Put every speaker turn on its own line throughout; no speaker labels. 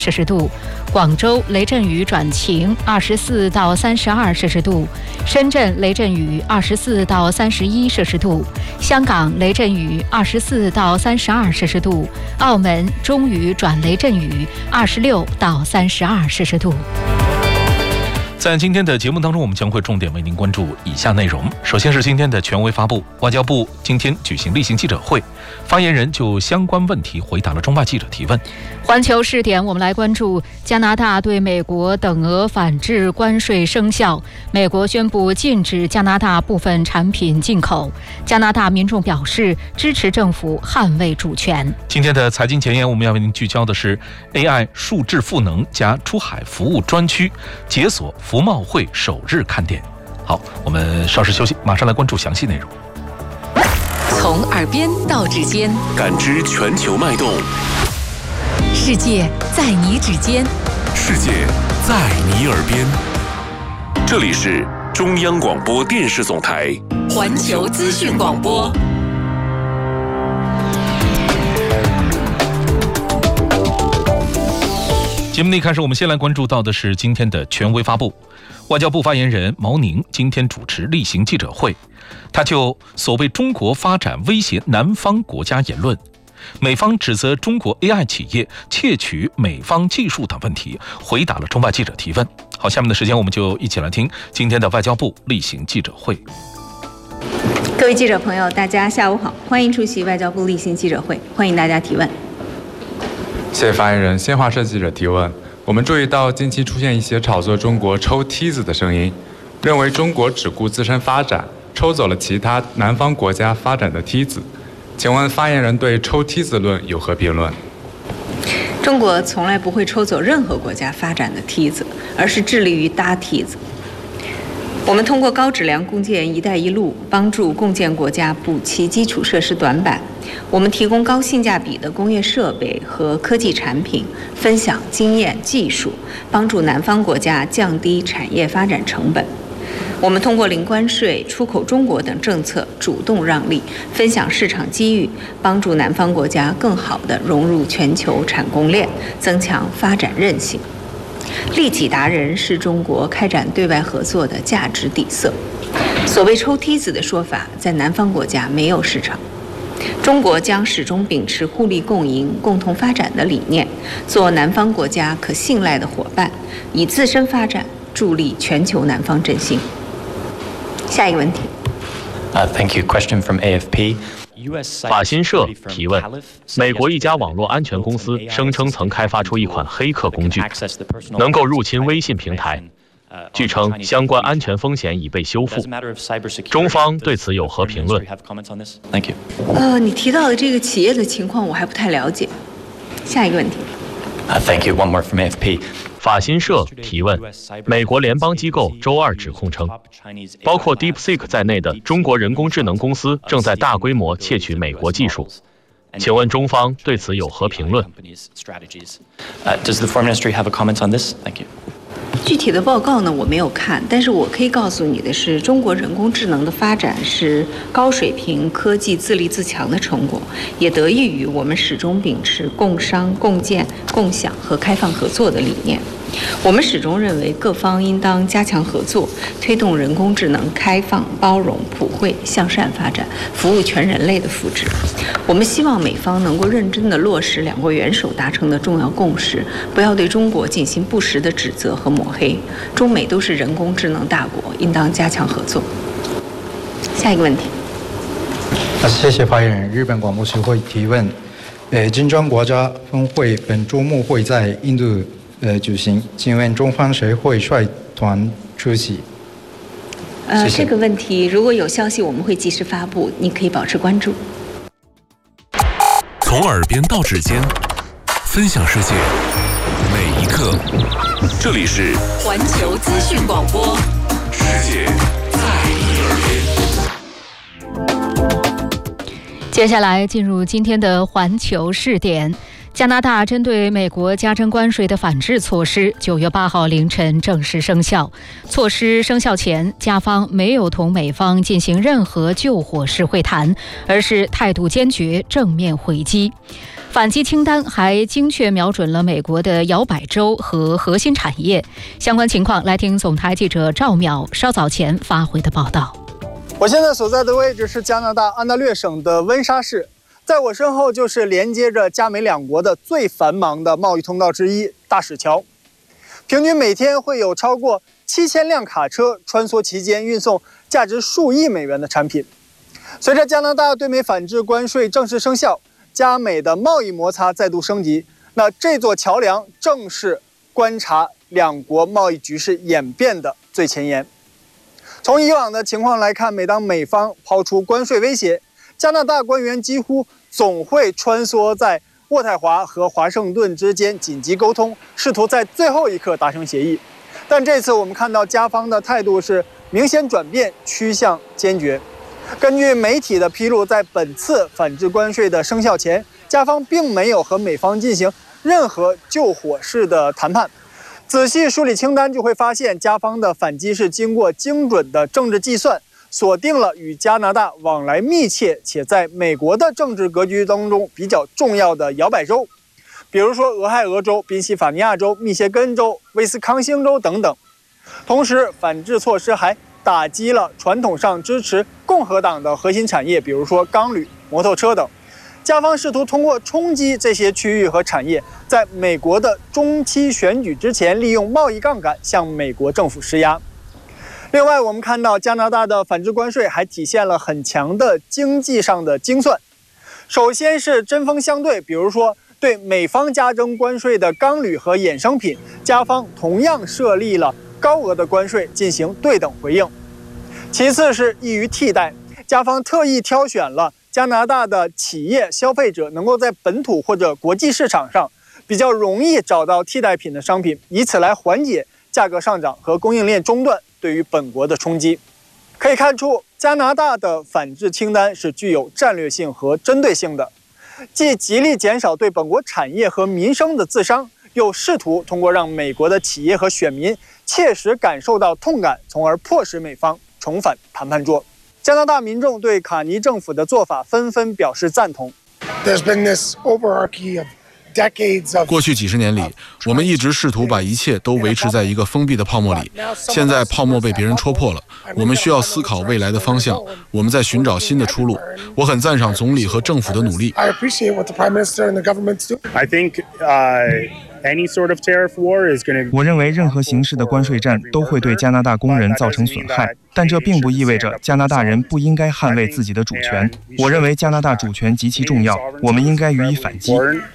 摄氏度，广州雷阵雨转晴24到32摄氏度，深圳雷阵雨24到31摄氏度，香港雷阵雨24到32摄氏度，澳门中雨转雷阵雨26到32摄氏度。
在今天的节目当中，我们将会重点为您关注以下内容。首先是今天的权威发布，外交部今天举行例行记者会，发言人就相关问题回答了中外记者提问。
环球视点，我们来关注加拿大对美国等额反制关税生效，美国宣布禁止加拿大部分产品进口，加拿大民众表示支持政府捍卫主权。
今天的财经前沿，我们要为您聚焦的是 AI 数智赋能加出海服务专区解锁服贸会首日看点。好，我们稍事休息，马上来关注详细内容。
从耳边到指尖，
感知全球脉动。
世界在你指尖，
世界在你耳边。这里是中央广播电视总台
环球资讯广播。
节目的一开始，我们先来关注到的是今天的权威发布。外交部发言人毛宁今天主持例行记者会，他就所谓中国发展威胁南方国家言论，美方指责中国 AI 企业窃取美方技术等问题，回答了中外记者提问。好，下面的时间我们就一起来听今天的外交部例行记者会。
各位记者朋友，大家下午好，欢迎出席外交部例行记者会，欢迎大家提问。
谢谢发言人。新华社记者提问：我们注意到近期出现一些炒作中国抽梯子的声音，认为中国只顾自身发展，抽走了其他南方国家发展的梯子。请问发言人对抽梯子论有何评论？
中国从来不会抽走任何国家发展的梯子，而是致力于搭梯子。我们通过高质量共建“一带一路”，帮助共建国家补齐基础设施短板。我们提供高性价比的工业设备和科技产品，分享经验技术，帮助南方国家降低产业发展成本。我们通过零关税、出口中国等政策主动让利，分享市场机遇，帮助南方国家更好地融入全球产供链，增强发展韧性。利己达人是中国开展对外合作的价值底色。所谓抽梯子的说法，在南方国家没有市场。中国将始终秉持互利共赢、共同发展的理念，做南方国家可信赖的伙伴，以自身发展助力全球南方振兴。下一个问题。
Thank you. Question from AFP.
法新社提问：美国一家网络安全公司声称曾开发出一款黑客工具，能够入侵微信平台。据称，相关安全风险已被修复。中方对此有何评论？
你提到的这个企业的情况我还不太了解。下一个问题。
Thank you. One more from AFP.
法新社提问：美国联邦机构周二指控称，包括 DeepSeek 在内的中国人工智能公司正在大规模窃取美国技术。请问中方对此有何评论
？Does the Foreign Ministry have a comment on this? Thank you.
具体的报告呢，我没有看，但是我可以告诉你的是，中国人工智能的发展是高水平科技自立自强的成果，也得益于我们始终秉持共商、共建、共享和开放合作的理念。我们始终认为各方应当加强合作，推动人工智能开放、包容、普惠、向善发展，服务全人类的福祉。我们希望美方能够认真地落实两国元首达成的重要共识，不要对中国进行不实的指责和抹黑。中美都是人工智能大国，应当加强合作。下一个问题。
谢谢发言人。日本广播协会提问：金砖国家峰会本周末会在印度举行，请问中方谁会率团出席？谢谢。
这个问题如果有消息，我们会及时发布，你可以保持关注。
从耳边到指尖，分享世界每一刻。这里是
环球资讯广播，
世界在你耳边。
接下来进入今天的环球视点。加拿大针对美国加征关税的反制措施9月8号凌晨正式生效。措施生效前，加方没有同美方进行任何救火式会谈，而是态度坚决，正面回击。 反击清单还精确瞄准了美国的摇摆州和核心产业。相关情况，来听总台记者赵淼稍早前发回的报道。
我现在所在的位置是加拿大安大略省的温莎市，在我身后就是连接着加美两国的最繁忙的贸易通道之一——大使桥。平均每天会有超过7000辆卡车穿梭其间，运送价值数亿美元的产品。随着加拿大对美反制关税正式生效，加美的贸易摩擦再度升级。那这座桥梁正是观察两国贸易局势演变的最前沿。从以往的情况来看，每当美方抛出关税威胁，加拿大官员几乎总会穿梭在渥太华和华盛顿之间紧急沟通，试图在最后一刻达成协议。但这次我们看到加方的态度是明显转变，趋向坚决。根据媒体的披露，在本次反制关税的生效前，加方并没有和美方进行任何救火式的谈判。仔细梳理清单，就会发现加方的反击是经过精准的政治计算，锁定了与加拿大往来密切且在美国的政治格局当中比较重要的摇摆州，比如说俄亥俄州、宾夕法尼亚州、密歇根州、威斯康星州等等。同时，反制措施还打击了传统上支持共和党的核心产业，比如说钢铝、摩托车等。加方试图通过冲击这些区域和产业，在美国的中期选举之前，利用贸易杠杆向美国政府施压。另外，我们看到加拿大的反制关税还体现了很强的经济上的精算。首先是针锋相对，比如说对美方加征关税的钢铝和衍生品，加方同样设立了高额的关税进行对等回应。其次是易于替代，加方特意挑选了加拿大的企业消费者能够在本土或者国际市场上比较容易找到替代品的商品，以此来缓解价格上涨和供应链中断对于本国的冲击。可以看出，加拿大的反制清单是具有战略性和针对性的，既极力减少对本国产业和民生的自伤，又试图通过让美国的企业和选民切实感受到痛感，从而迫使美方重返谈判桌。加拿大民众对卡尼政府的做法纷纷表示赞同。
过去几十年里，我们一直试图把一切都维持在一个封闭的泡沫里。现在泡沫被别人戳破了，我们需要思考未来的方向。我们在寻找新的出路。我很赞赏总理和政府的努力。
我认为任何形式的关税战都会对加拿大工人造成损害，但这并不意味着加拿大人不应该捍卫自己的主权。我认为加拿大主权极其重要，我们应该予以反击。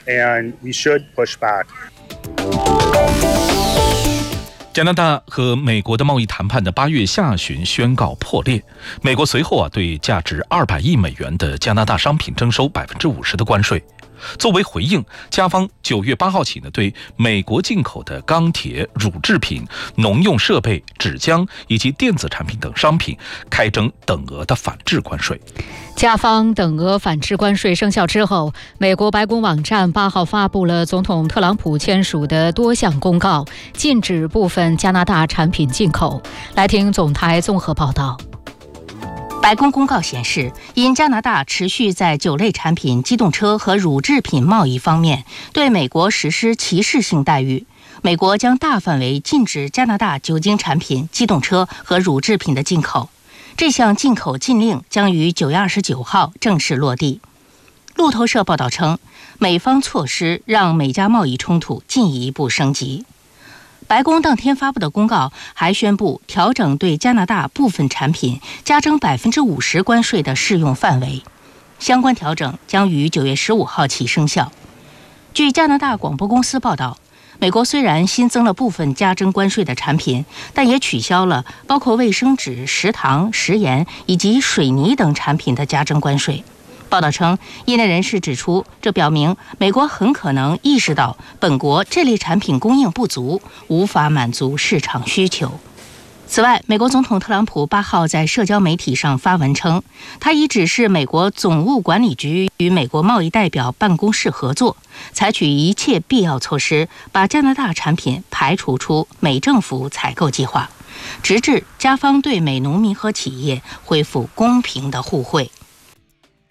加拿大和美国的贸易谈判的8月下旬宣告破裂，美国随后对价值200亿美元的加拿大商品征收50%的关税。作为回应，加方9月8号起对美国进口的钢铁、乳制品、农用设备、纸浆以及电子产品等商品开征等额的反制关税。
加方等额反制关税生效之后，美国白宫网站8号发布了总统特朗普签署的多项公告，禁止部分加拿大产品进口。来听总台综合报道。
白宫公告显示，因加拿大持续在酒类产品、机动车和乳制品贸易方面对美国实施歧视性待遇，美国将大范围禁止加拿大酒精产品、机动车和乳制品的进口。这项进口禁令将于9月29号正式落地。路透社报道称，美方措施让美加贸易冲突进一步升级。白宫当天发布的公告还宣布调整对加拿大部分产品加征50%关税的适用范围，相关调整将于9月15号起生效。据加拿大广播公司报道，美国虽然新增了部分加征关税的产品，但也取消了包括卫生纸、食糖、食盐以及水泥等产品的加征关税。报道称，业内人士指出，这表明美国很可能意识到本国这类产品供应不足，无法满足市场需求。此外，美国总统特朗普8号在社交媒体上发文称，他已指示美国总务管理局与美国贸易代表办公室合作，采取一切必要措施，把加拿大产品排除出美政府采购计划，直至加方对美农民和企业恢复公平的互惠。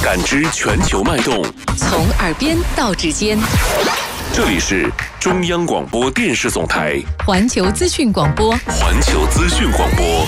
感知全球脉动，
从耳边到指尖。
这里是中央广播电视总台
环球资讯广播。
环球资讯广播。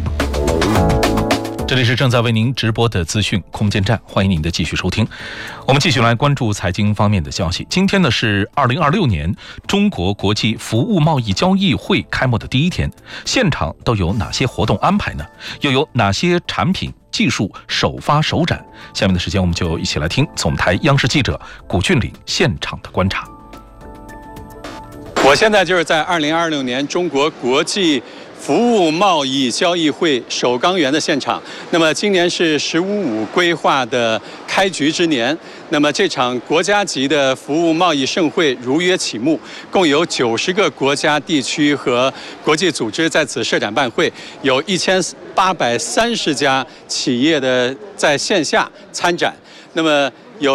这里是正在为您直播的资讯空间站，欢迎您的继续收听。我们继续来关注财经方面的消息。今天呢是2026年中国国际服务贸易交易会开幕的第一天，现场都有哪些活动安排呢？又有哪些产品技术首发首展？下面的时间我们就一起来听总台央视记者古俊岭现场的观察。
我现在就是在2026年中国国际服务贸易交易会首钢园的现场。那么今年是“15+5”规划的开局之年。那么这场国家级的服务贸易盛会如约启幕，共有90个国家、地区和国际组织在此设展办会，有1830家企业的在线下参展。那么有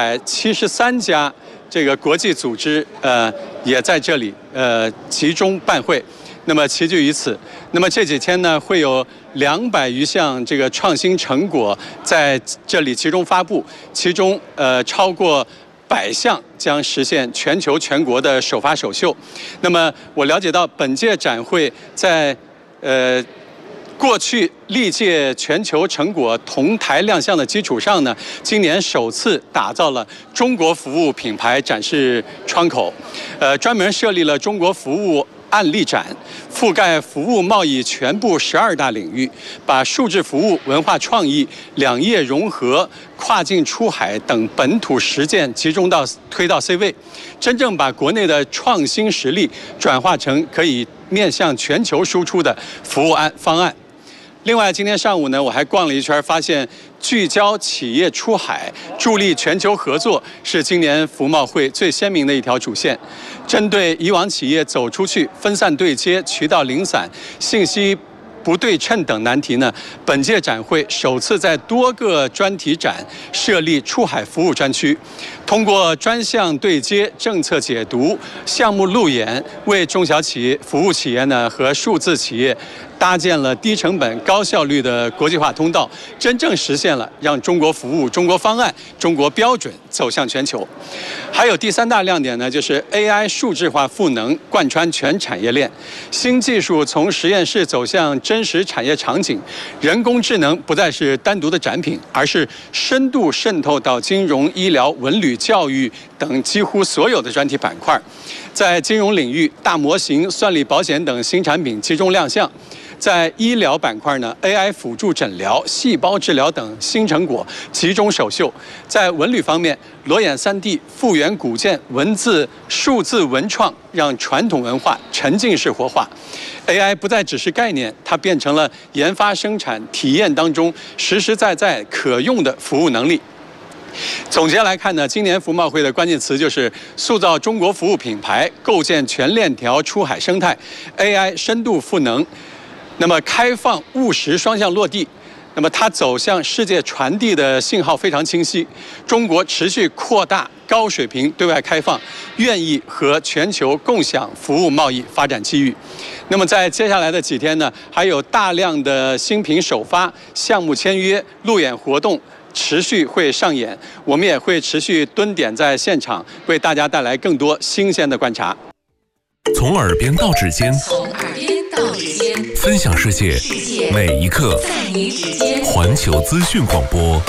473家这个国际组织也在这里集中办会。那么齐聚于此。那么这几天呢，会有200余项这个创新成果在这里集中发布，其中超过100项将实现全球全国的首发首秀。那么我了解到，本届展会在过去历届全球成果同台亮相的基础上呢，今年首次打造了中国服务品牌展示窗口，专门设立了中国服务案例展，覆盖服务贸易全部12大领域，把数字服务、文化创意、两业融合、跨境出海等本土实践集中推到 C 位，真正把国内的创新实力转化成可以面向全球输出的服务方案。另外，今天上午呢，我还逛了一圈，发现聚焦企业出海、助力全球合作是今年服贸会最鲜明的一条主线。针对以往企业走出去、分散对接、渠道零散、信息不对称等难题呢，本届展会首次在多个专题展设立出海服务专区，通过专项对接、政策解读、项目路演，为中小企业、服务企业呢和数字企业搭建了低成本、高效率的国际化通道，真正实现了让中国服务、中国方案、中国标准走向全球。还有第3大亮点呢，就是 AI 数字化赋能贯穿全产业链，新技术从实验室走向真实产业场景，人工智能不再是单独的展品，而是深度渗透到金融、医疗、文旅、教育等几乎所有的专题板块。在金融领域，大模型、算力保险等新产品集中亮相。在医疗板块呢 ，AI 辅助诊疗、细胞治疗等新成果集中首秀。在文旅方面，裸眼3D、复原古建、文字、数字文创，让传统文化沉浸式活化。AI 不再只是概念，它变成了研发、生产、体验当中实实在在可用的服务能力。总结来看呢，今年服贸会的关键词就是塑造中国服务品牌，构建全链条出海生态 ，AI 深度赋能。那么开放务实双向落地，那么它走向世界传递的信号非常清晰。中国持续扩大高水平对外开放，愿意和全球共享服务贸易发展机遇。那么在接下来的几天呢，还有大量的新品首发、项目签约、路演活动持续会上演，我们也会持续蹲点在现场，为大家带来更多新鲜的观察。
从耳边到指尖，分享世界，每一刻在你指尖。环球资讯广播。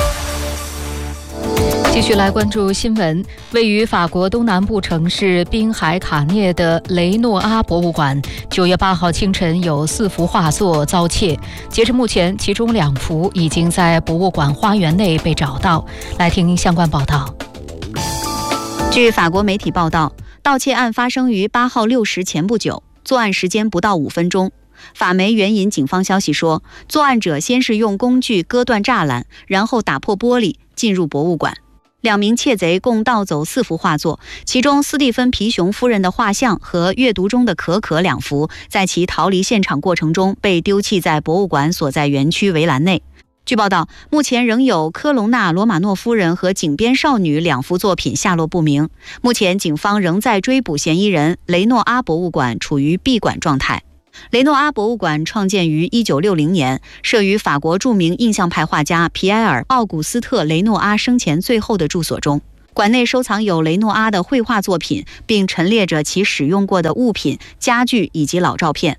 继续来关注新闻。位于法国东南部城市滨海卡涅的雷诺阿博物馆，9月8号清晨有4幅画作遭窃，截至目前，其中2幅已经在博物馆花园内被找到。来听相关报道。
据法国媒体报道，盗窃案发生于8号6时前不久，作案时间不到5分钟。法媒援引警方消息说，作案者先是用工具割断栅栏，然后打破玻璃进入博物馆。2名窃贼共盗走4幅画作，其中斯蒂芬·皮熊夫人的画像和阅读中的可可2幅，在其逃离现场过程中被丢弃在博物馆所在园区围栏内。据报道，目前仍有科隆纳·罗马诺夫人和井边少女2幅作品下落不明。目前警方仍在追捕嫌疑人，雷诺阿博物馆处于闭馆状态。 雷诺阿博物馆创建于1960年，设于法国著名印象派画家皮埃尔·奥古斯特·雷诺阿生前最后的住所中。馆内收藏有雷诺阿的绘画作品，并陈列着其使用过的物品、家具以及老照片。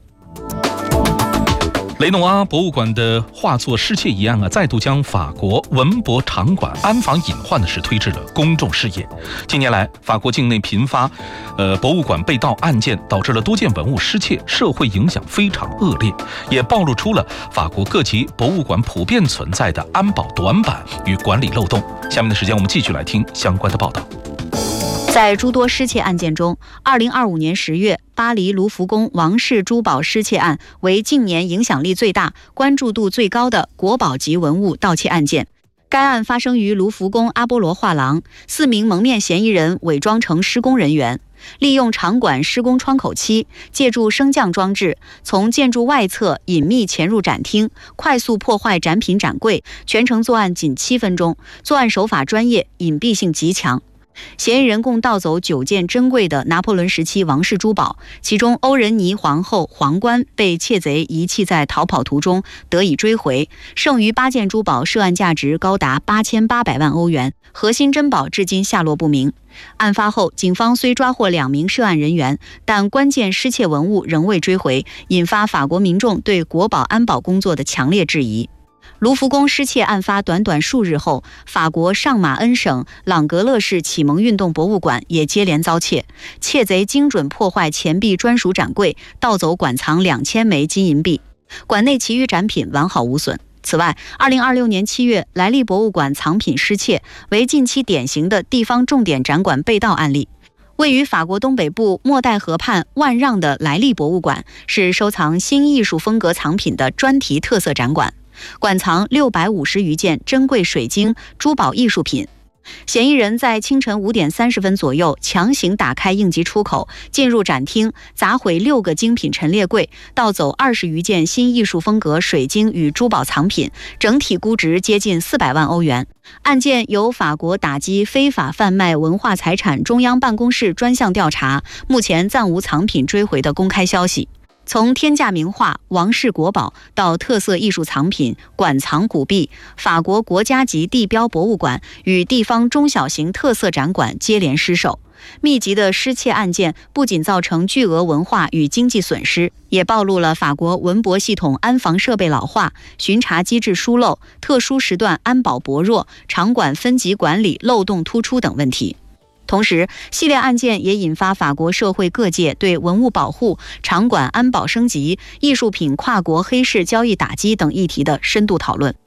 雷诺阿博物馆的画作失窃一案再度将法国文博场馆安防隐患的事推至了公众视野。近年来，法国境内频发博物馆被盗案件，导致了多件文物失窃，社会影响非常恶劣，也暴露出了法国各级博物馆普遍存在的安保短板与管理漏洞。下面的时间，我们继续来听相关的报道。
在诸多失窃案件中，2025年10月，巴黎卢浮宫王室珠宝失窃案为近年影响力最大、关注度最高的国宝级文物盗窃案件。该案发生于卢浮宫阿波罗画廊，4名蒙面嫌疑人伪装成施工人员，利用场馆施工窗口期，借助升降装置，从建筑外侧隐秘潜入展厅，快速破坏展品展柜，全程作案仅7分钟，作案手法专业，隐蔽性极强。嫌疑人共盗走9件珍贵的拿破仑时期王室珠宝，其中欧仁妮皇后皇冠被窃贼遗弃在逃跑途中得以追回，剩余8件珠宝涉案价值高达8800万欧元，核心珍宝至今下落不明。案发后，警方虽抓获2名涉案人员，但关键失窃文物仍未追回，引发法国民众对国宝安保工作的强烈质疑。卢浮宫失窃案发短短数日后，法国上马恩省朗格勒市启蒙运动博物馆也接连遭窃，窃贼精准破坏钱币专属展柜，盗走馆藏2000枚金银币，馆内其余展品完好无损。此外，2026年7月，莱利博物馆藏品失窃，为近期典型的地方重点展馆被盗案例。位于法国东北部莫代河畔万让的莱利博物馆是收藏新艺术风格藏品的专题特色展馆，馆藏650余件珍贵水晶、珠宝艺术品。嫌疑人在清晨5点30分左右强行打开应急出口，进入展厅，砸毁6个精品陈列柜，盗走20余件新艺术风格水晶与珠宝藏品，整体估值接近400万欧元。案件由法国打击非法贩卖文化财产中央办公室专项调查，目前暂无藏品追回的公开消息。从天价名画、王室国宝到特色艺术藏品、馆藏古币，法国国家级地标博物馆与地方中小型特色展馆接连失守。密集的失窃案件不仅造成巨额文化与经济损失，也暴露了法国文博系统安防设备老化、巡查机制疏漏、特殊时段安保薄弱、场馆分级管理漏洞突出等问题。同时，系列案件也引发法国社会各界对文物保护、场馆安保升级、艺术品跨国黑市交易打击等议题的深度讨论。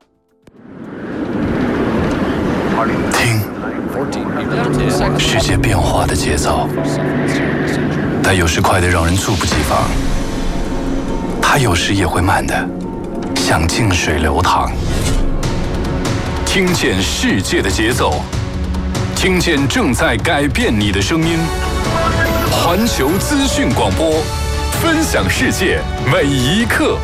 听，世界变化的节奏，它有时快得让人猝不及防，它有时也会慢的像静水流淌。听见世界的节奏，听见正在改变你的声音。环球资讯广播，分享世界每一刻。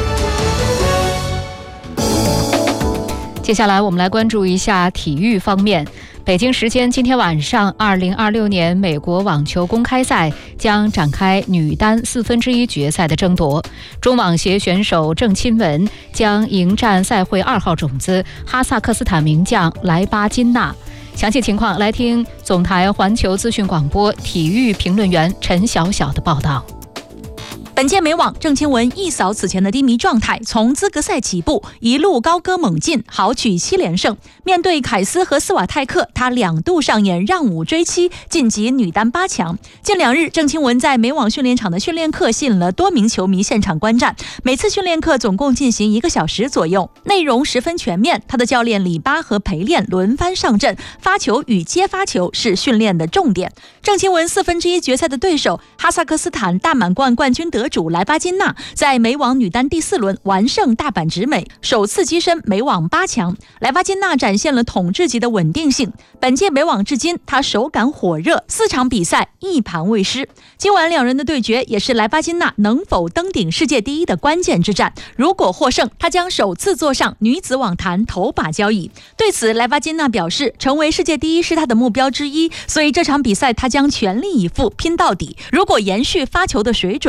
接下来我们来关注一下体育方面。北京时间今天晚上，2026年美国网球公开赛将展开女单1/4决赛的争夺。中网协选手郑钦文将迎战赛会2号种子哈萨克斯坦名将莱巴金娜。详细情况来听总台环球资讯广播体育评论员陈晓晓的报道。
本届美网，郑钦文一扫此前的低迷状态，从资格赛起步，一路高歌猛进，豪取7连胜。面对凯斯和斯瓦泰克，他2度上演让5追7，晋级女单8强。近2日，郑钦文在美网训练场的训练课吸引了多名球迷现场观战。每次训练课总共进行1个小时左右，内容十分全面。他的教练里巴和陪练轮番上阵，发球与接发球是训练的重点。郑钦文1/4决赛的对手哈萨克斯坦大满贯冠军得主莱巴金娜，在美网女单第4轮完胜大阪直美，首次跻身美网8强。莱巴金娜展现了统治级的稳定性，本届美网至今，她手感火热，4场比赛1盘未失。今晚2人的对决也是莱巴金娜能否登顶世界第1的关键之战。如果获胜，她将首次坐上女子网坛头把交椅。对此，莱巴金娜表示，成为世界第1是她的目标之一，所以这场比赛她将全力以赴拼到底。如果延续发球的水准，她就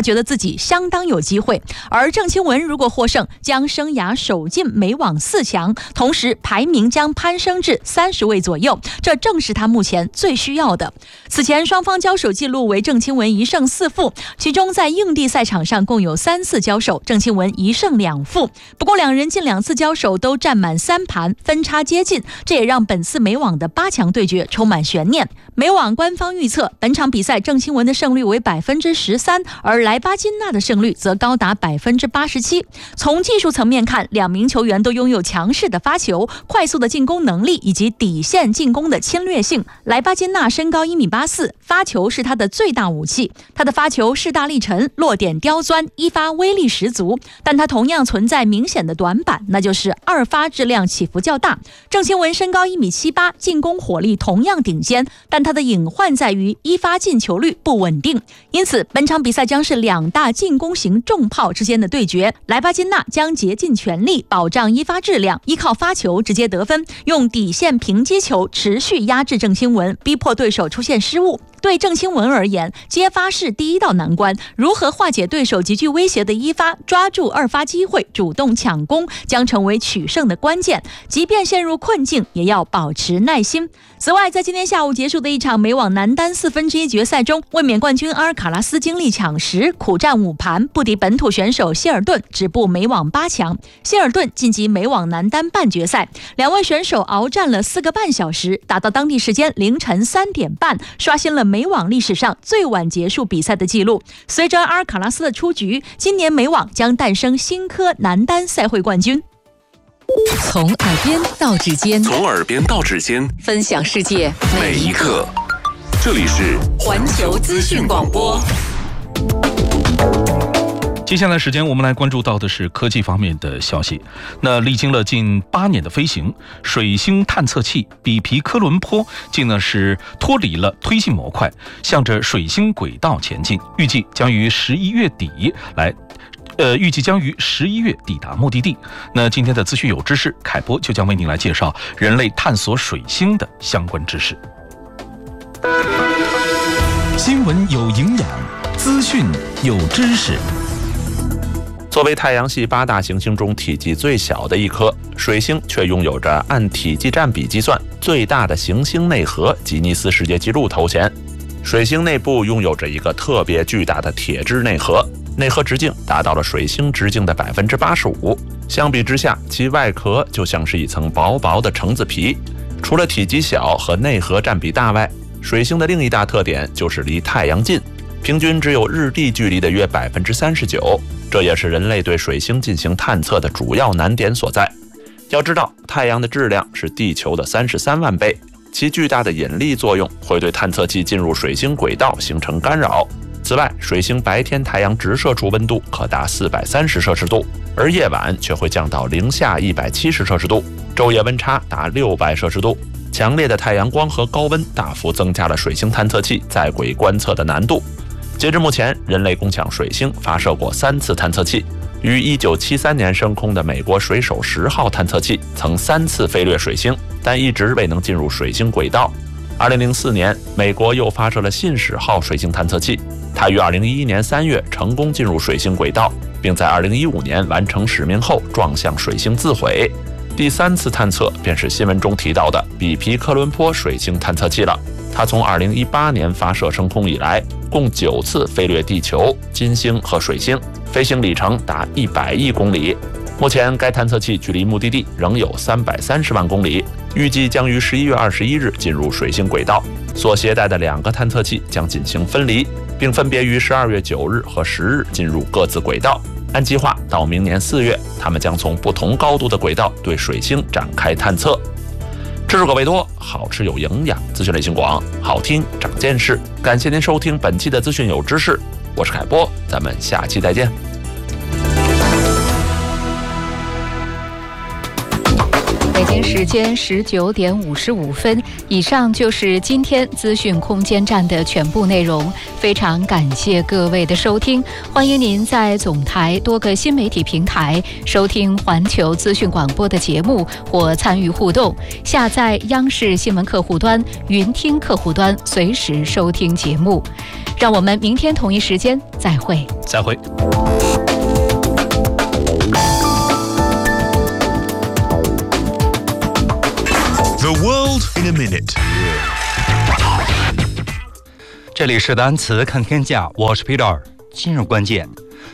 觉得自己相当有机会。而郑钦文如果获胜，将生涯首进美网4强，同时排名将攀升至30位左右，这正是他目前最需要的。此前双方交手记录为郑钦文1胜4负，其中在硬地赛场上共有3次交手，郑钦文1胜2负。不过两人近2次交手都占满3盘，分差接近，这也让本次美网的8强对决充满悬念。美网官方预测本场比赛郑钦文的胜率为13%，而莱巴金娜的胜率则高达87%。从技术层面看，两名球员都拥有强势的发球、快速的进攻能力以及底线进攻的侵略性。莱巴金娜身高1.84米，发球是她的最大武器。她的发球势大力沉，落点刁钻，一发威力十足，但她同样存在明显的短板，那就是二发质量起伏较大。郑钦文身高1.78米，进攻火力同样顶尖，但他的隐患在于一发进球率不稳定。因此本场比赛将是2大进攻型重炮之间的对决。莱巴金娜将竭尽全力保障一发质量，依靠发球直接得分，用底线平击球持续压制郑钦文，逼迫对手出现失误。对郑钦文而言，接发是第一道难关，如何化解对手极具威胁的一发，抓住二发机会，主动抢攻，将成为取胜的关键。即便陷入困境，也要保持耐心。此外，在今天下午结束的一场美网男单1/4决赛中，卫冕冠军阿尔卡拉斯经历抢食，苦战5盘，不敌本土选手希尔顿，止步美网8强。希尔顿晋级美网男单半决赛，两位选手鏖战了4个半小时，打到当地时间凌晨3点半，刷新了美网历史上最晚结束比赛的记录。随着阿尔卡拉斯的出局，今年美网将诞生新科男单赛会冠军。
从耳边到指尖，
从耳边到指尖，
分享世界
每一刻。这里是
环球资讯广播。
接下来时间我们来关注到的是科技方面的消息。那历经了近8年的飞行，水星探测器比皮科伦坡竟是脱离了推进模块，向着水星轨道前进，预计将于11月底抵达目的地。那今天的资讯有知识，凯波就将为您来介绍人类探索水星的相关知识。
新闻有营养，资讯有知识。
作为太阳系8大行星中体积最小的一颗，水星却拥有着按体积占比计算最大的行星内核吉尼斯世界纪录头衔。水星内部拥有着一个特别巨大的铁质内核，内核直径达到了水星直径的85%。相比之下，其外壳就像是一层薄薄的橙子皮。除了体积小和内核占比大外，水星的另一大特点就是离太阳近，平均只有日地距离的约39%。这也是人类对水星进行探测的主要难点所在。要知道，太阳的质量是地球的33万倍，其巨大的引力作用会对探测器进入水星轨道形成干扰。此外，水星白天太阳直射处温度可达430摄氏度，而夜晚却会降到零下170摄氏度，昼夜温差达600摄氏度。强烈的太阳光和高温大幅增加了水星探测器在轨观测的难度。截至目前，人类共向水星发射过3次探测器。于1973年升空的美国水手10号探测器曾3次飞掠水星，但一直未能进入水星轨道。2004年，美国又发射了信使号水星探测器，它于2011年3月成功进入水星轨道，并在2015年完成使命后撞向水星自毁。第3次探测便是新闻中提到的比皮科伦坡水星探测器了。它从2018年发射升空以来，共9次飞掠地球、金星和水星，飞行里程达100亿公里。目前该探测器距离目的地仍有330万公里，预计将于11月21日进入水星轨道。所携带的2个探测器将进行分离，并分别于12月9日和10日进入各自轨道。按计划，到明年4月，它们将从不同高度的轨道对水星展开探测。知识口味多，好吃有营养，资讯类型广，好听长见识。感谢您收听本期的资讯有知识，我是凯波，咱们下期再见。
北京时间19点55分，以上就是今天资讯空间站的全部内容。非常感谢各位的收听，欢迎您在总台多个新媒体平台收听环球资讯广播的节目或参与互动。下载央视新闻客户端、云听客户端，随时收听节目。让我们明天同一时间再会。
再会。
The world in a minute。
这里是单词看天下，我是 Peter。今日关键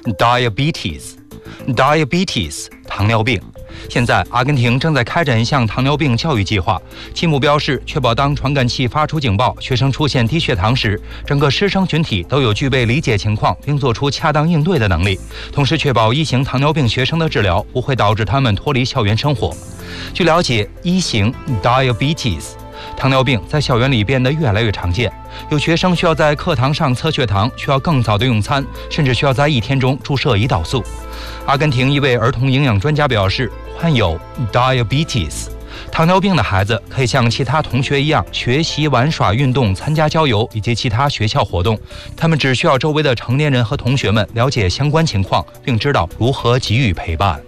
，diabetes， 糖尿病。现在，阿根廷正在开展一项糖尿病教育计划，其目标是确保当传感器发出警报，学生出现低血糖时，整个师生群体都有具备理解情况并做出恰当应对的能力，同时确保一型糖尿病学生的治疗不会导致他们脱离校园生活。据了解，一型 diabetes 糖尿病在校园里变得越来越常见，有学生需要在课堂上测血糖，需要更早的用餐，甚至需要在1天中注射胰岛素。阿根廷一位儿童营养专家表示，患有 diabetes 糖尿病的孩子可以像其他同学一样学习、玩耍、运动、参加郊游以及其他学校活动，他们只需要周围的成年人和同学们了解相关情况，并知道如何给予陪伴。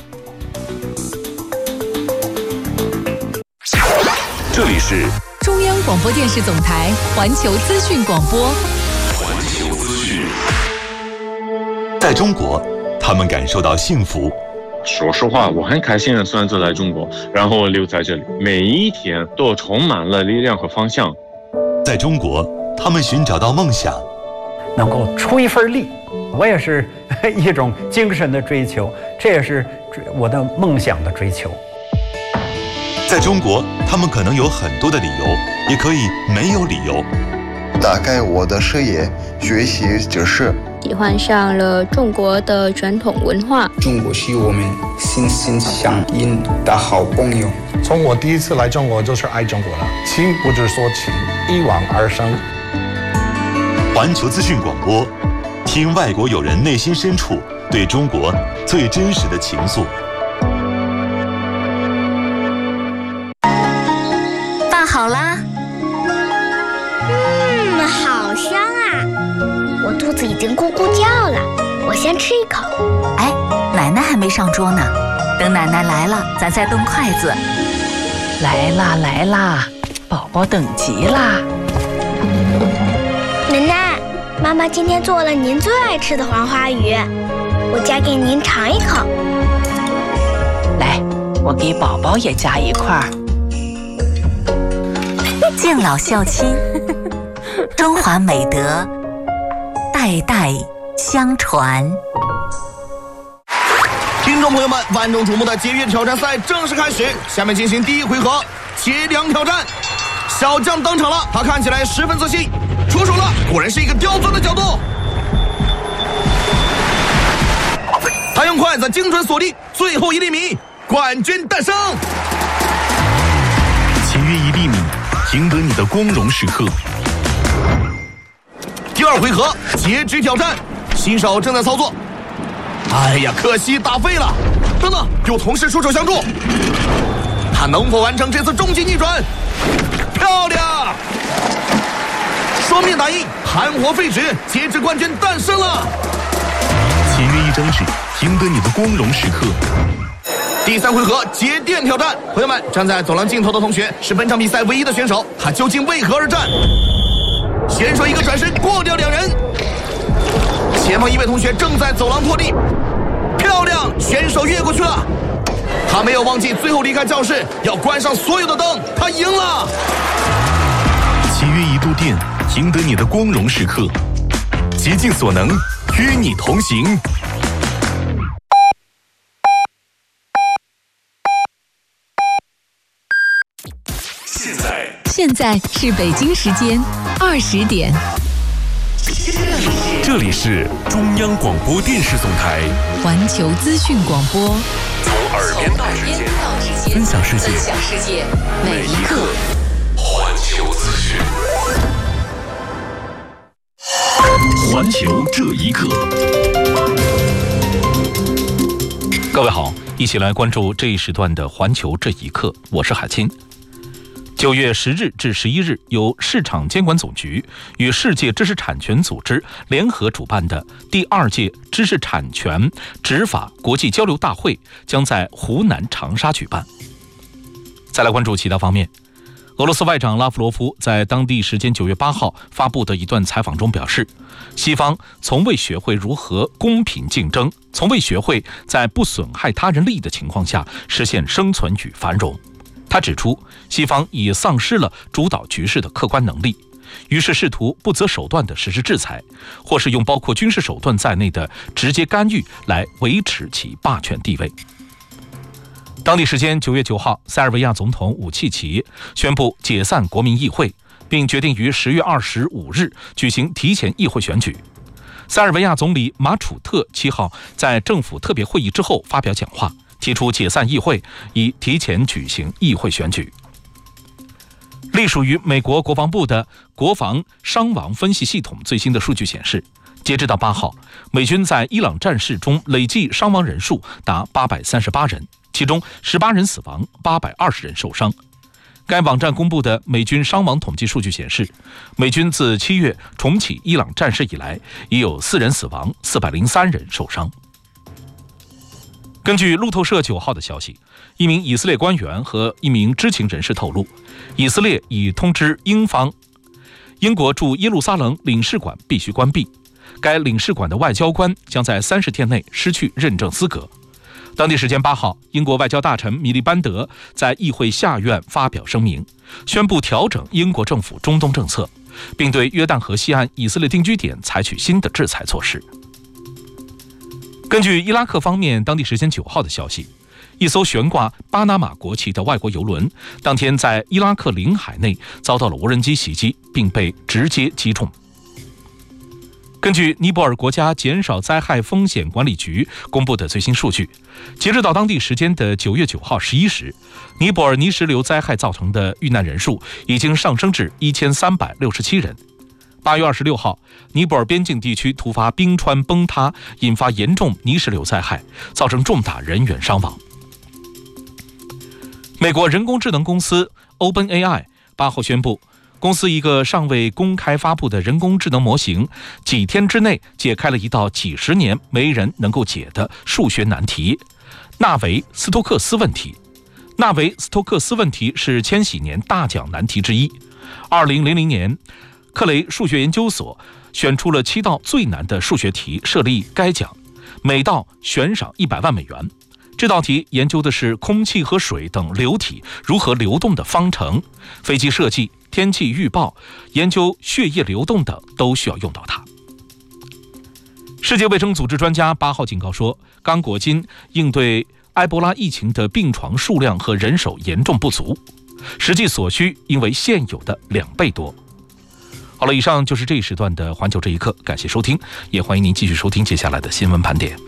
这里是
中央广播电视总台环球资讯广播。
环球资讯。在中国，他们感受到幸福。
说实话，我很开心的选择来中国，然后留在这里，每一天都充满了力量和方向。
在中国，他们寻找到梦想，
能够出一份力，我也是一种精神的追求，这也是我的梦想的追求。
在中国，他们可能有很多的理由，也可以没有理由。
打开我的视野，学习知识。
喜欢上了中国的传统文化。
中国是我们心心相印的好朋友。
从我第一次来中国就是爱中国了，情不知所起，一往而深。
环球资讯广播，听外国友人内心深处对中国最真实的情愫。
好啦，
好香啊！我肚子已经咕咕叫了，我先吃一口。
哎，奶奶还没上桌呢，等奶奶来了，咱再动筷子。
来啦来啦，宝宝等急啦！
奶奶，妈妈今天做了您最爱吃的黄花鱼，我夹给您尝一口。
来，我给宝宝也夹一块。
敬老孝亲，中华美德代代相传。
听众朋友们，万众瞩目的节约挑战赛正式开始，下面进行第一回合节粮挑战。小将登场了，他看起来十分自信，出手了，果然是一个刁钻的角度。他用筷子精准锁定最后1厘米，冠军诞生。
节约1厘米，赢得你的光荣时刻。
第二回合截肢挑战，新手正在操作。哎呀，可惜打废了。等等，有同事出手相助，他能否完成这次终极逆转？漂亮！双面打印，含活废纸，截肢冠军诞生了。
节约1张纸，赢得你的光荣时刻。
第3回合节电挑战，朋友们，站在走廊尽头的同学是本场比赛唯一的选手，他究竟为何而战？选手一个转身过掉2人，前方一位同学正在走廊拖地，漂亮，选手越过去了，他没有忘记最后离开教室要关上所有的灯，他赢了。
节约1度电，赢得你的光荣时刻，竭尽所能，与你同行。
现在是北京时间20点。
这里是中央广播电视总台
环球资讯广播，
从耳边到指尖，分享世界，每一刻。环球资讯，
环球这一刻。
各位好， 一起来关注这一时段的环球这一刻，我是海清。9月10日至11日，由市场监管总局与世界知识产权组织联合主办的第2届知识产权执法国际交流大会将在湖南长沙举办。再来关注其他方面，俄罗斯外长拉夫罗夫在当地时间9月8号发布的一段采访中表示，西方从未学会如何公平竞争，从未学会在不损害他人利益的情况下实现生存与繁荣。他指出，西方已丧失了主导局势的客观能力，于是试图不择手段地实施制裁，或是用包括军事手段在内的直接干预来维持其霸权地位。当地时间9月9号，塞尔维亚总统武契奇宣布解散国民议会，并决定于10月25日举行提前议会选举。塞尔维亚总理马楚特7号在政府特别会议之后发表讲话，提出解散议会，以提前举行议会选举。隶属于美国国防部的国防伤亡分析系统最新的数据显示，截至到8号，美军在伊朗战事中累计伤亡人数达838人，其中18人死亡，820人受伤。该网站公布的美军伤亡统计数据显示，美军自7月重启伊朗战事以来，已有4人死亡，403人受伤。根据路透社9号的消息，一名以色列官员和一名知情人士透露，以色列已通知英方，英国驻耶路撒冷领事馆必须关闭，该领事馆的外交官将在30天内失去认证资格。当地时间8号，英国外交大臣米利班德在议会下院发表声明，宣布调整英国政府中东政策，并对约旦河西岸以色列定居点采取新的制裁措施。根据伊拉克方面当地时间9号的消息，一艘悬挂巴拿马国旗的外国邮轮当天在伊拉克领海内遭到了无人机袭击，并被直接击中。根据尼泊尔国家减少灾害风险管理局公布的最新数据，截止到当地时间的9月9号11时，尼泊尔泥石流灾害造成的遇难人数已经上升至1367人。8月26号，尼泊尔边境地区突发冰川崩塌，引发严重泥石流灾害，造成重大人员伤亡。美国人工智能公司 OpenAI 8号宣布，公司一个尚未公开发布的人工智能模型，几天之内解开了一道几10年没人能够解的数学难题——纳维斯托克斯问题。纳维斯托克斯问题是千禧年大奖难题之一。2000年，克雷数学研究所选出了7道最难的数学题，设立该奖，每道悬赏100万美元。这道题研究的是空气和水等流体如何流动的方程，飞机设计、天气预报、研究血液流动等都需要用到它。世界卫生组织专家8号警告说，刚果金应对埃博拉疫情的病床数量和人手严重不足，实际所需应为现有的2倍多。好了，以上就是这一时段的环球这一刻，感谢收听，也欢迎您继续收听接下来的新闻盘点。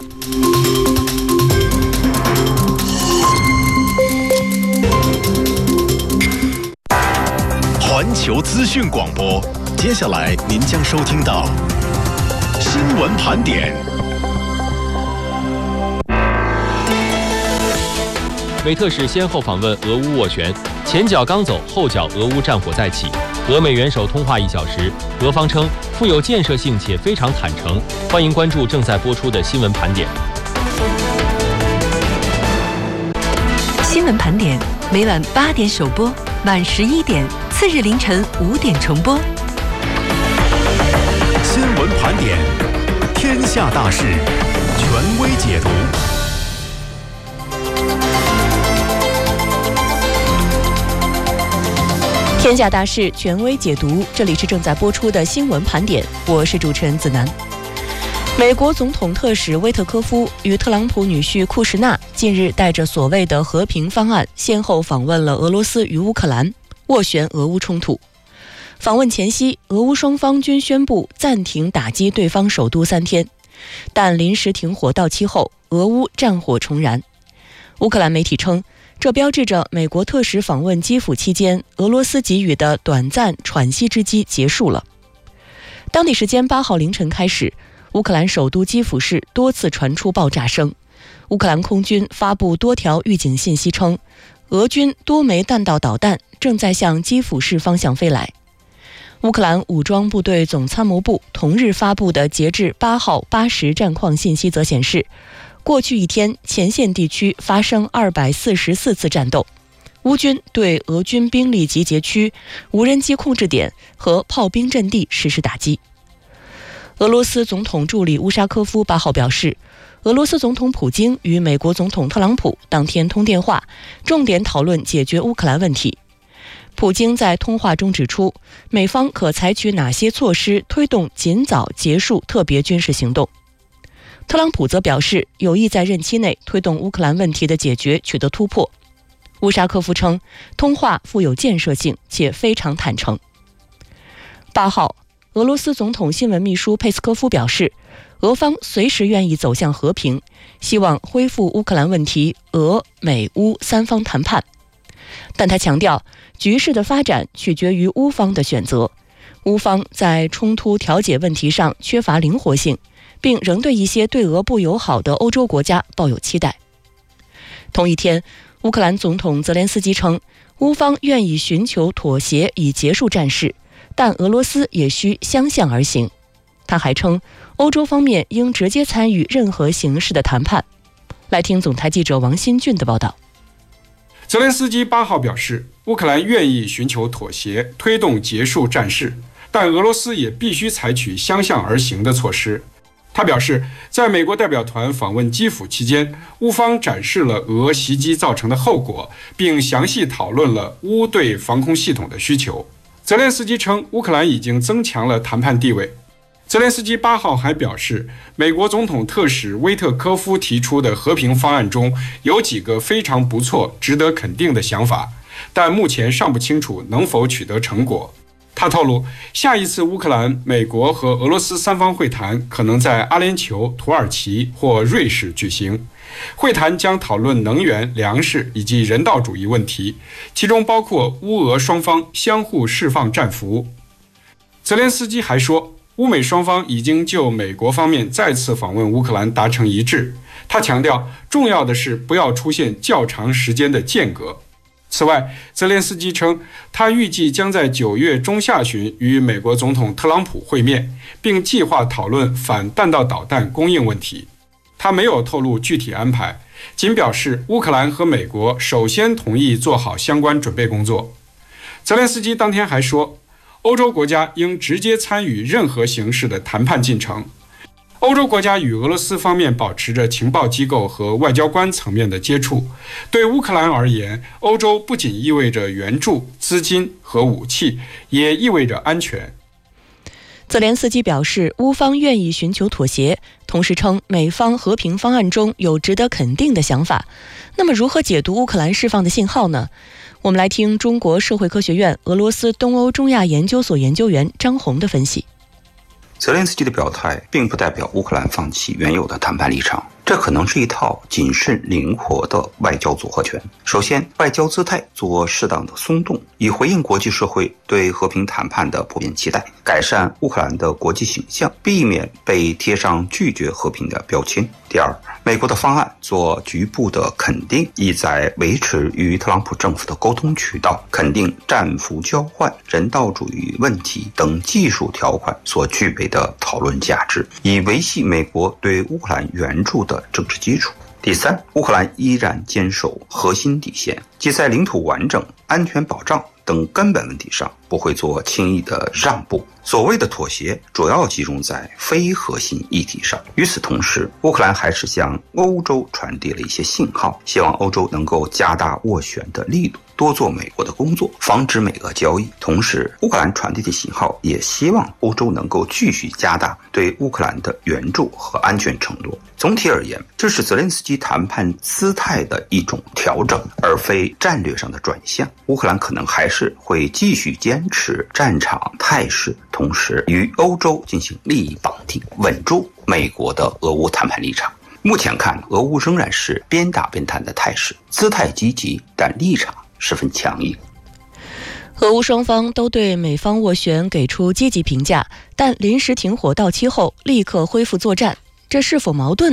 环球资讯广播，接下来您将收听到新闻盘点。
美特使先后访问俄乌斡旋，前脚刚走，后脚俄乌战火再起。俄美元首通话1小时，俄方称富有建设性且非常坦诚。欢迎关注正在播出的新闻盘点。
新闻盘点每晚8点首播，晚11点，次日凌晨5点重播。
新闻盘点，天下大事，权威解读。
天下大事，权威解读。这里是正在播出的新闻盘点，我是主持人子楠。美国总统特使威特科夫与特朗普女婿库什纳近日带着所谓的和平方案，先后访问了俄罗斯与乌克兰，斡旋俄乌冲突。访问前夕，俄乌双方均宣布暂停打击对方首都3天，但临时停火到期后，俄乌战火重燃。乌克兰媒体称，这标志着美国特使访问基辅期间，俄罗斯给予的短暂喘息之机结束了。当地时间8号凌晨开始，乌克兰首都基辅市多次传出爆炸声， 乌克兰空军发布多条预警信息称，俄军多枚弹道导弹正在向基辅市方向飞来。乌克兰武装部队总参谋部同日发布的截至8号8时战况信息则显示，过去一天前线地区发生244次战斗，乌军对俄军兵力集结区、无人机控制点和炮兵阵地实施打击。俄罗斯总统助理乌沙科夫8号表示，俄罗斯总统普京与美国总统特朗普当天通电话，重点讨论解决乌克兰问题。普京在通话中指出，美方可采取哪些措施推动尽早结束特别军事行动。特朗普则表示，有意在任期内推动乌克兰问题的解决取得突破。乌沙科夫称，通话富有建设性且非常坦诚。8号，俄罗斯总统新闻秘书佩斯科夫表示，俄方随时愿意走向和平，希望恢复乌克兰问题俄美乌三方谈判。但他强调，局势的发展取决于乌方的选择，乌方在冲突调解问题上缺乏灵活性，并仍对一些对俄不友好的欧洲国家抱有期待。同一天，乌克兰总统泽连斯基称，乌方愿意寻求妥协以结束战事，但俄罗斯也需相向而行。他还称，欧洲方面应直接参与任何形式的谈判。来听总台记者王新俊的报道。
泽连斯基8号表示，乌克兰愿意寻求妥协，推动结束战事，但俄罗斯也必须采取相向而行的措施。他表示，在美国代表团访问基辅期间，乌方展示了俄袭击造成的后果，并详细讨论了乌对防空系统的需求。泽连斯基称，乌克兰已经增强了谈判地位。泽连斯基8号还表示，美国总统特使威特科夫提出的和平方案中有几个非常不错、值得肯定的想法，但目前尚不清楚能否取得成果。他透露，下一次乌克兰、美国和俄罗斯三方会谈可能在阿联酋、土耳其或瑞士举行。会谈将讨论能源、粮食以及人道主义问题，其中包括乌俄双方相互释放战俘。泽连斯基还说，乌美双方已经就美国方面再次访问乌克兰达成一致。他强调，重要的是不要出现较长时间的间隔。此外，泽连斯基称，他预计将在9月中下旬与美国总统特朗普会面，并计划讨论反弹道导弹供应问题。他没有透露具体安排，仅表示乌克兰和美国首先同意做好相关准备工作。泽连斯基当天还说，欧洲国家应直接参与任何形式的谈判进程。欧洲国家与俄罗斯方面保持着情报机构和外交官层面的接触。对乌克兰而言，欧洲不仅意味着援助、资金和武器，也意味着安全。
泽连斯基表示，乌方愿意寻求妥协，同时称美方和平方案中有值得肯定的想法。那么如何解读乌克兰释放的信号呢？我们来听中国社会科学院俄罗斯东欧中亚研究所研究员张红的分析。
泽连斯基的表态并不代表乌克兰放弃原有的谈判立场，这可能是一套谨慎灵活的外交组合拳。首先，外交姿态做适当的松动，以回应国际社会对和平谈判的普遍期待，改善乌克兰的国际形象，避免被贴上拒绝和平的标签。第二，美国的方案做局部的肯定，意在维持与特朗普政府的沟通渠道，肯定战俘交换、人道主义问题等技术条款所具备的讨论价值，以维系美国对乌克兰援助的政治基础。第三，乌克兰依然坚守核心底线，即在领土完整、安全保障等根本问题上不会做轻易的让步。所谓的妥协主要集中在非核心议题上。与此同时，乌克兰还是向欧洲传递了一些信号，希望欧洲能够加大斡旋的力度，多做美国的工作，防止美俄交易。同时，乌克兰传递的信号也希望欧洲能够继续加大对乌克兰的援助和安全承诺。总体而言，这是泽连斯基谈判姿态的一种调整，而非战略上的转向。乌克兰可能还是会继续坚持战场态势，同时与欧洲进行利益绑定，稳住美国的俄乌谈判立场。目前看，俄乌仍然是边打边谈的态势，姿态积极，但立场十分强硬。
俄乌双方都对美方斡旋给出积极评价，但临时停火到期后立刻恢复作战，这是否矛盾呢？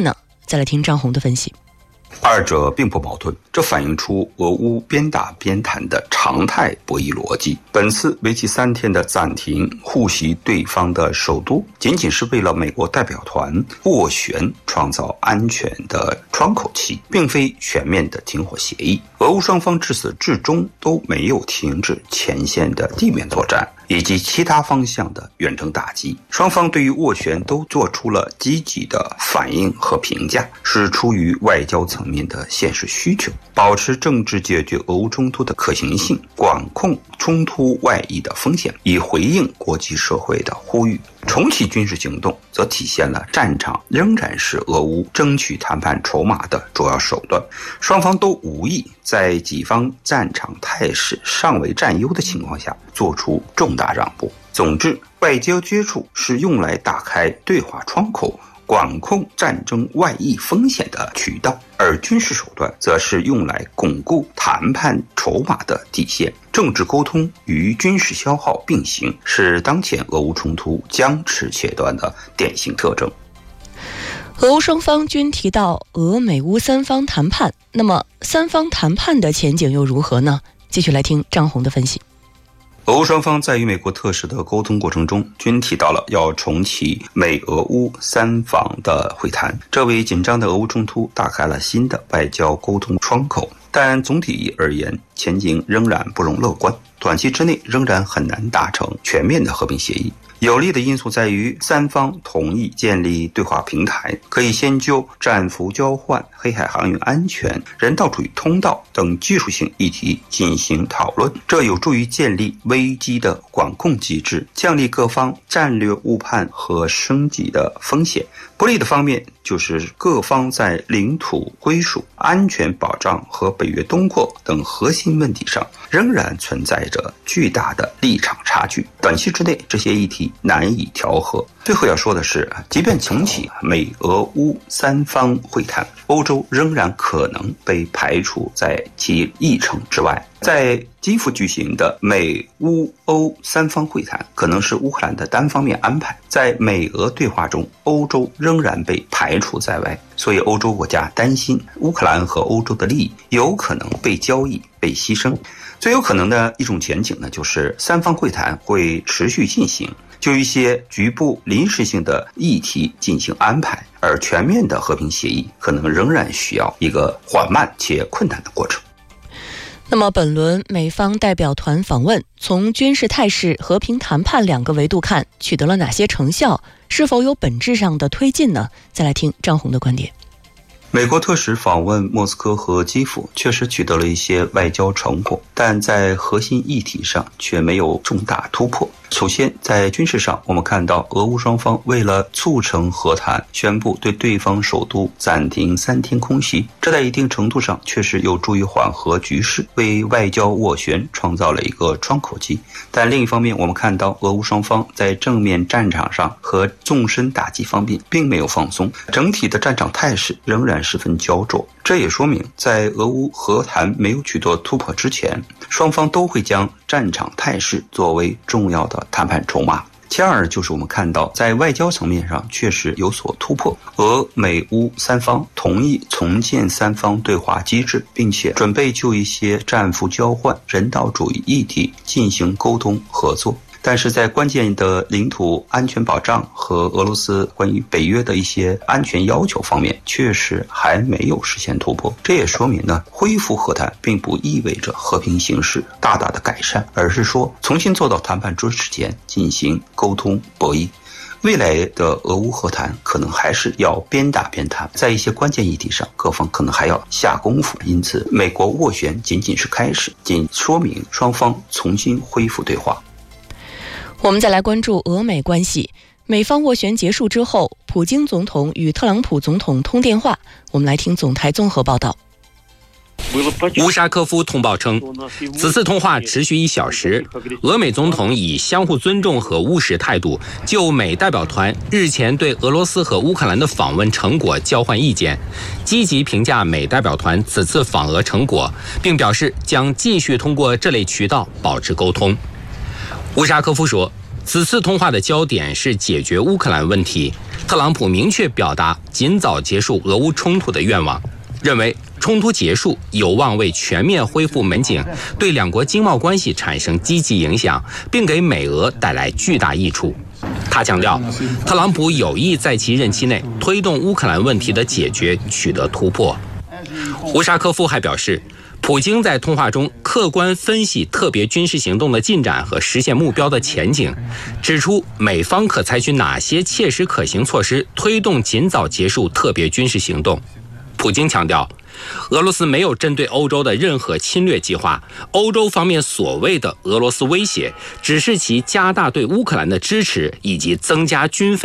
再来听张红的分析。
二者并不矛盾，这反映出俄乌边打边谈的常态博弈逻辑。本次为期3天的暂停互袭对方的首都，仅仅是为了美国代表团斡旋创造安全的窗口期，并非全面的停火协议。俄乌双方至始至终都没有停止前线的地面作战以及其他方向的远程打击，双方对于斡旋都做出了积极的反应和评价，是出于外交层面的现实需求，保持政治解决俄乌冲突的可行性，管控冲突外溢的风险，以回应国际社会的呼吁。重启军事行动则体现了战场仍然是俄乌争取谈判筹码的主要手段，双方都无意在己方战场态势尚未占优的情况下做出重大让步。总之，外交接触是用来打开对话窗口，管控战争外溢风险的渠道，而军事手段则是用来巩固谈判筹码的底线。政治沟通与军事消耗并行，是当前俄乌冲突僵持且断的典型特征。
俄乌双方均提到俄美乌三方谈判，那么三方谈判的前景又如何呢？继续来听张红的分析。
俄乌双方在与美国特使的沟通过程中，均提到了要重启美俄乌三方的会谈，这为紧张的俄乌冲突打开了新的外交沟通窗口。但总体而言，前景仍然不容乐观，短期之内仍然很难达成全面的和平协议。有利的因素在于，三方同意建立对话平台，可以先就战俘交换、黑海航运安全、人道主义通道等技术性议题进行讨论，这有助于建立危机的管控机制，降低各方战略误判和升级的风险。不利的方面就是各方在领土归属、安全保障和北约东扩等核心问题上仍然存在着巨大的立场差距，短期之内这些议题难以调和。最后要说的是，即便重启美俄乌三方会谈，欧洲仍然可能被排除在其议程之外。在基辅举行的美乌欧三方会谈可能是乌克兰的单方面安排，在美俄对话中，欧洲仍然被排除在外，所以欧洲国家担心乌克兰和欧洲的利益有可能被交易、被牺牲。最有可能的一种前景呢，就是三方会谈会持续进行，就一些局部临时性的议题进行安排，而全面的和平协议可能仍然需要一个缓慢且困难的过程。
那么本轮美方代表团访问，从军事态势、和平谈判两个维度看，取得了哪些成效？是否有本质上的推进呢？再来听张红的观点。
美国特使访问莫斯科和基辅确实取得了一些外交成果，但在核心议题上却没有重大突破。首先，在军事上，我们看到俄乌双方为了促成和谈，宣布对对方首都暂停3天空袭，这在一定程度上确实有助于缓和局势，为外交斡旋创造了一个窗口期。但另一方面，我们看到俄乌双方在正面战场上和纵深打击方面并没有放松，整体的战场态势仍然十分焦灼。这也说明，在俄乌和谈没有取得突破之前，双方都会将战场态势作为重要的谈判筹码。其二就是我们看到，在外交层面上确实有所突破，俄美乌三方同意重建三方对话机制，并且准备就一些战俘交换、人道主义议题进行沟通合作。但是在关键的领土安全保障和俄罗斯关于北约的一些安全要求方面，确实还没有实现突破。这也说明呢，恢复和谈并不意味着和平形势大大的改善，而是说重新坐到谈判桌之前进行沟通博弈。未来的俄乌和谈可能还是要边打边谈，在一些关键议题上，各方可能还要下功夫。因此，美国斡旋仅仅是开始，仅说明双方重新恢复对话。
我们再来关注俄美关系。美方斡旋结束之后，普京总统与特朗普总统通电话。我们来听总台综合报道。
乌沙科夫通报称，此次通话持续1小时，俄美总统以相互尊重和务实态度，就美代表团日前对俄罗斯和乌克兰的访问成果交换意见，积极评价美代表团此次访俄成果，并表示将继续通过这类渠道保持沟通。乌沙科夫说，此次通话的焦点是解决乌克兰问题， 特朗普明确表达尽早结束俄乌冲突的愿望，认为冲突结束有望为全面恢复美景，对两国经贸关系产生积极影响，并给美俄带来巨大益处。他强调，特朗普有意在其任期内推动乌克兰问题的解决取得突破。乌沙科夫还表示，普京在通话中客观分析特别军事行动的进展和实现目标的前景，指出美方可采取哪些切实可行措施推动尽早结束特别军事行动。普京强调，俄罗斯没有针对欧洲的任何侵略计划，欧洲方面所谓的俄罗斯威胁，只是其加大对乌克兰的支持以及增加军费